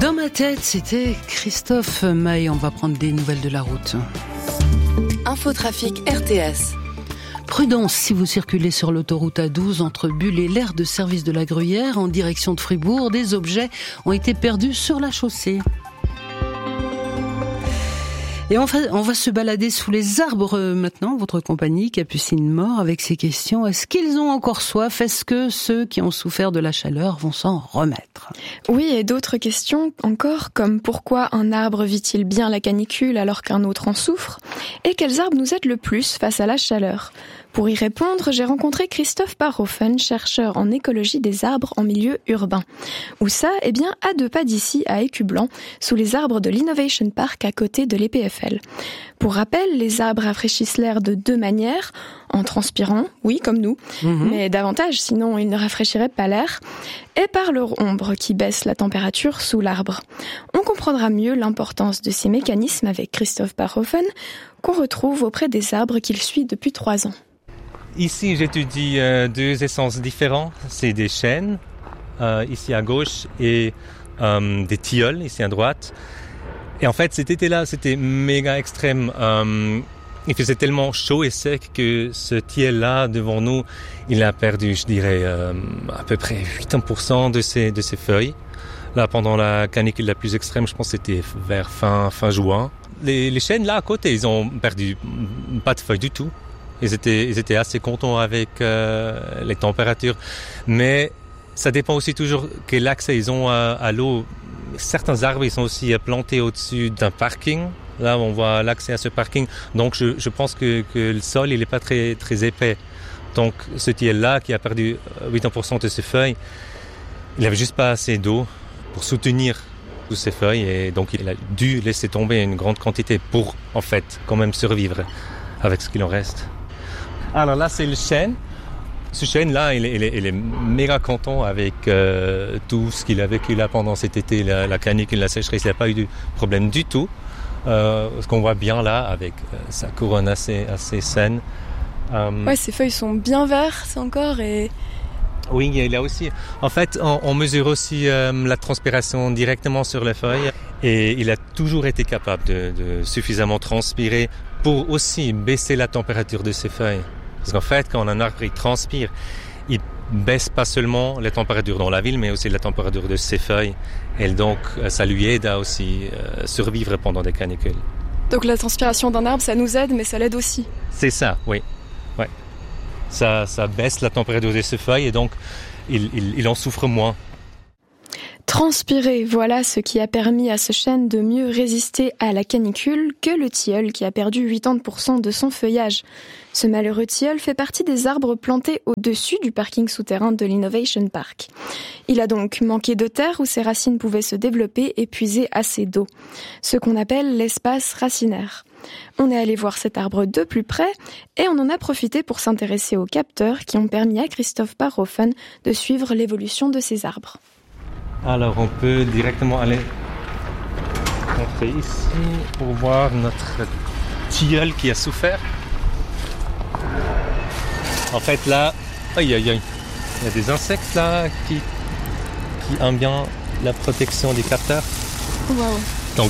Dans ma tête, c'était Christophe Maé. On va prendre des nouvelles de la route. Infotrafic RTS. Prudence si vous circulez sur l'autoroute A12 entre Bulle et l'aire de service de la Gruyère en direction de Fribourg. Des objets ont été perdus sur la chaussée. Et on va se balader sous les arbres maintenant, votre compagnie, Capucine Mort, avec ces questions. Est-ce qu'ils ont encore soif ? Est-ce que ceux qui ont souffert de la chaleur vont s'en remettre ? Oui, et d'autres questions encore, comme pourquoi un arbre vit-il bien la canicule alors qu'un autre en souffre ? Et quels arbres nous aident le plus face à la chaleur ? Pour y répondre, j'ai rencontré Christophe Parhofen, chercheur en écologie des arbres en milieu urbain. Où ça ? Eh bien, à 2 pas d'ici, à Écublanc, sous les arbres de l'Innovation Park à côté de l'EPFL. Pour rappel, les arbres rafraîchissent l'air de 2 manières, en transpirant, oui, comme nous, mais davantage, sinon ils ne rafraîchiraient pas l'air, et par leur ombre qui baisse la température sous l'arbre. On comprendra mieux l'importance de ces mécanismes avec Christophe Parhofen, qu'on retrouve auprès des arbres qu'il suit depuis 3 ans. Ici, j'étudie 2 essences différents. C'est des chênes, ici à gauche, et des tilleuls, ici à droite. Et en fait, cet été-là, c'était méga extrême. Il faisait tellement chaud et sec que ce tilleul-là, devant nous, il a perdu, je dirais, à peu près 80% de ses feuilles. Là, pendant la canicule la plus extrême, je pense que c'était vers fin juin. Les chênes, là, à côté, ils ont perdu pas de feuilles du tout. Ils étaient assez contents avec les températures, mais ça dépend aussi toujours quel accès ils ont à l'eau. Certains arbres ils sont aussi plantés au-dessus d'un parking. Là, on voit l'accès à ce parking. Donc, je pense que le sol il est pas très très épais. Donc, ce tilleul-là qui a perdu 80% de ses feuilles, il avait juste pas assez d'eau pour soutenir toutes ses feuilles et donc il a dû laisser tomber une grande quantité pour en fait quand même survivre avec ce qu'il en reste. Alors là, c'est le chêne. Ce chêne-là, il est méga content avec tout ce qu'il a vécu là pendant cet été, la canicule, la sécheresse. Il n'y a pas eu de problème du tout. Ce qu'on voit bien là, avec sa couronne assez saine. Ouais, ses feuilles sont bien vertes encore et... Oui, il y a aussi... En fait, on mesure aussi la transpiration directement sur les feuilles. Et il a toujours été capable de suffisamment transpirer pour aussi baisser la température de ses feuilles. Parce qu'en fait, quand un arbre il transpire, il baisse pas seulement la température dans la ville, mais aussi la température de ses feuilles. Et donc, ça lui aide à aussi survivre pendant des canicules. Donc la transpiration d'un arbre, ça nous aide, mais ça l'aide aussi. C'est ça, oui. Ouais. Ça baisse la température de ses feuilles et donc, il en souffre moins. Transpirer, voilà ce qui a permis à ce chêne de mieux résister à la canicule que le tilleul qui a perdu 80% de son feuillage. Ce malheureux tilleul fait partie des arbres plantés au-dessus du parking souterrain de l'Innovation Park. Il a donc manqué de terre où ses racines pouvaient se développer et puiser assez d'eau. Ce qu'on appelle l'espace racinaire. On est allé voir cet arbre de plus près et on en a profité pour s'intéresser aux capteurs qui ont permis à Christophe Parhofen de suivre l'évolution de ces arbres. Alors, on peut directement aller entrer ici pour voir notre tilleul qui a souffert. En fait, là, il y a des insectes là qui aiment bien la protection des capteurs. Wow. Donc,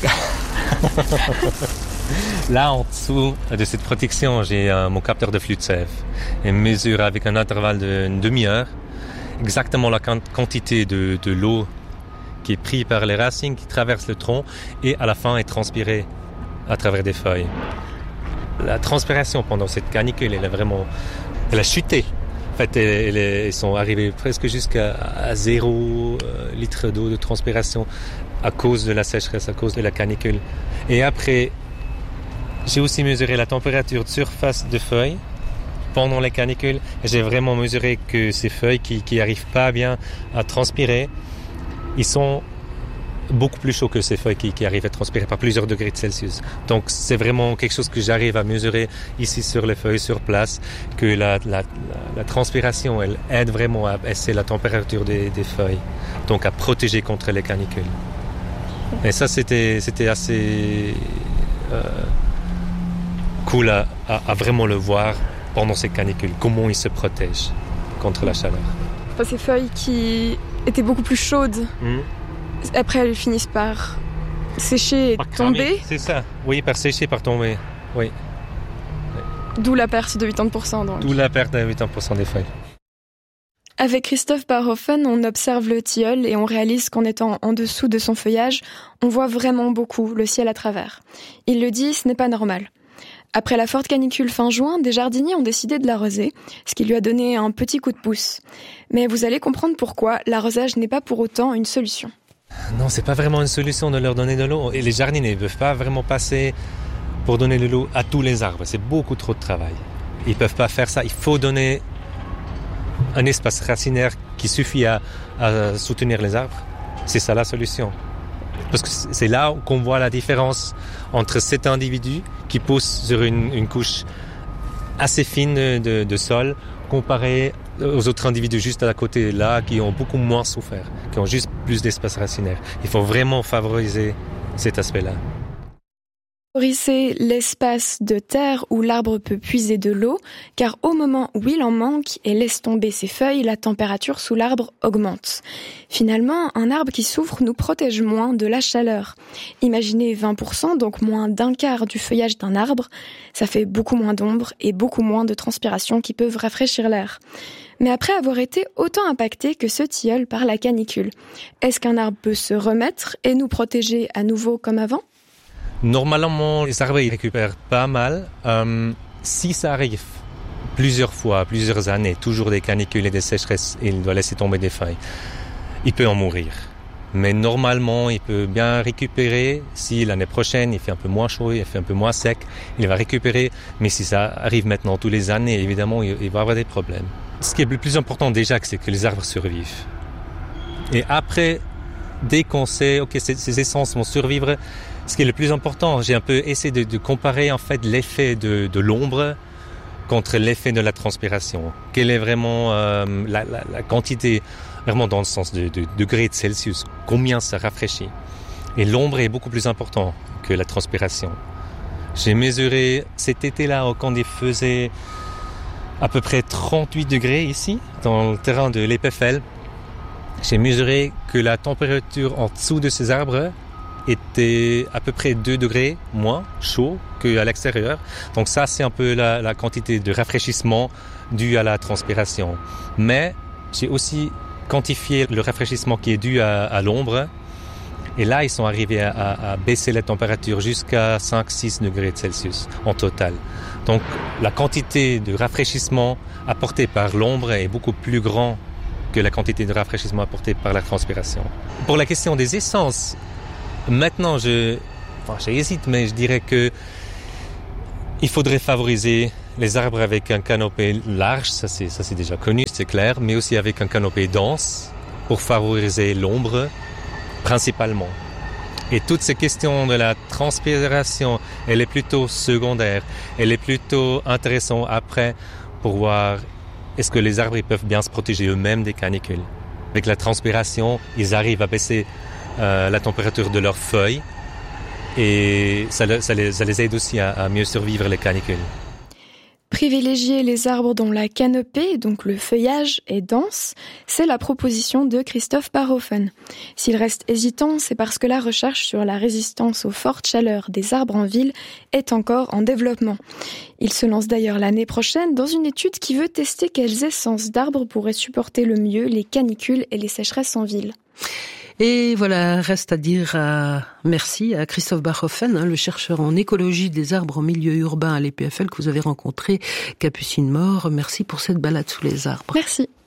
là, en dessous de cette protection, j'ai mon capteur de flux de sève. Il mesure avec un intervalle d'une demi-heure exactement la quantité de l'eau qui est prise par les racines, qui traverse le tronc et à la fin est transpirée à travers des feuilles. La transpiration pendant cette canicule, elle a chuté. En fait, ils sont arrivés presque jusqu'à 0 litre d'eau de transpiration à cause de la sécheresse, à cause de la canicule. Et après, j'ai aussi mesuré la température de surface des feuilles pendant les canicules. J'ai vraiment mesuré que ces feuilles qui arrivent pas bien à transpirer, ils sont beaucoup plus chauds que ces feuilles qui arrivent à transpirer par plusieurs degrés de Celsius. Donc c'est vraiment quelque chose que j'arrive à mesurer ici sur les feuilles, sur place, que la transpiration, elle aide vraiment à baisser la température des feuilles, donc à protéger contre les canicules. Et ça, c'était assez cool à vraiment le voir pendant ces canicules, comment ils se protègent contre la chaleur. Ces feuilles qui étaient beaucoup plus chaudes, Après, elles finissent par sécher et tomber. C'est ça. Oui, par sécher, par tomber. Oui. D'où la perte de 80%. Donc. D'où la perte de 80% des feuilles. Avec Christophe Barhofen, on observe le tilleul et on réalise qu'en étant en dessous de son feuillage, on voit vraiment beaucoup le ciel à travers. Il le dit, ce n'est pas normal. Après la forte canicule fin juin, des jardiniers ont décidé de l'arroser, ce qui lui a donné un petit coup de pouce. Mais vous allez comprendre pourquoi l'arrosage n'est pas pour autant une solution. Non, c'est pas vraiment une solution de leur donner de l'eau. Et les jardiniers ne peuvent pas vraiment passer pour donner de l'eau à tous les arbres. C'est beaucoup trop de travail. Ils ne peuvent pas faire ça. Il faut donner un espace racinaire qui suffit à soutenir les arbres. C'est ça la solution. Parce que c'est là qu'on voit la différence entre cet individu qui pousse sur une couche assez fine de sol comparé aux autres individus juste à côté là qui ont beaucoup moins souffert, qui ont juste plus d'espace racinaire. Il faut vraiment favoriser cet aspect-là. Favoriser l'espace de terre où l'arbre peut puiser de l'eau, car au moment où il en manque et laisse tomber ses feuilles, la température sous l'arbre augmente. Finalement, un arbre qui souffre nous protège moins de la chaleur. Imaginez 20%, donc moins d'un quart du feuillage d'un arbre, ça fait beaucoup moins d'ombre et beaucoup moins de transpiration qui peuvent rafraîchir l'air. Mais après avoir été autant impacté que ce tilleul par la canicule, est-ce qu'un arbre peut se remettre et nous protéger à nouveau comme avant ? Normalement, les arbres ils récupèrent pas mal. Si ça arrive plusieurs fois, plusieurs années, toujours des canicules et des sécheresses, il doit laisser tomber des feuilles. Il peut en mourir. Mais normalement, il peut bien récupérer. Si l'année prochaine, il fait un peu moins chaud, il fait un peu moins sec, il va récupérer. Mais si ça arrive maintenant tous les années, évidemment, il va avoir des problèmes. Ce qui est le plus important déjà, c'est que les arbres survivent. Et après, dès qu'on sait, ok, ces essences vont survivre, ce qui est le plus important, j'ai un peu essayé de comparer en fait l'effet de l'ombre contre l'effet de la transpiration. Quelle est vraiment la quantité, vraiment dans le sens de degrés de Celsius, combien ça rafraîchit. Et l'ombre est beaucoup plus important que la transpiration. J'ai mesuré cet été-là quand il faisait à peu près 38 degrés ici, dans le terrain de l'EPFL. J'ai mesuré que la température en dessous de ces arbres était à peu près 2 degrés moins chaud qu'à l'extérieur. Donc ça, c'est un peu la quantité de rafraîchissement due à la transpiration. Mais j'ai aussi quantifié le rafraîchissement qui est dû à l'ombre. Et là, ils sont arrivés à baisser la température jusqu'à 5-6 degrés Celsius en total. Donc la quantité de rafraîchissement apportée par l'ombre est beaucoup plus grande que la quantité de rafraîchissement apportée par la transpiration. Pour la question des essences, maintenant, j'hésite, mais je dirais que il faudrait favoriser les arbres avec un canopé large, ça c'est déjà connu, c'est clair, mais aussi avec un canopé dense pour favoriser l'ombre principalement. Et toutes ces questions de la transpiration, elle est plutôt secondaire, elle est plutôt intéressante après pour voir est-ce que les arbres ils peuvent bien se protéger eux-mêmes des canicules. Avec la transpiration, ils arrivent à baisser la température de leurs feuilles et ça les aide aussi à mieux survivre les canicules. Privilégier les arbres dont la canopée, donc le feuillage, est dense, c'est la proposition de Christophe Barhofen. S'il reste hésitant, c'est parce que la recherche sur la résistance aux fortes chaleurs des arbres en ville est encore en développement. Il se lance d'ailleurs l'année prochaine dans une étude qui veut tester quelles essences d'arbres pourraient supporter le mieux les canicules et les sécheresses en ville. Et voilà, reste à dire merci à Christophe Barhofen, le chercheur en écologie des arbres en milieu urbain à l'EPFL que vous avez rencontré, Capucine Mort. Merci pour cette balade sous les arbres. Merci.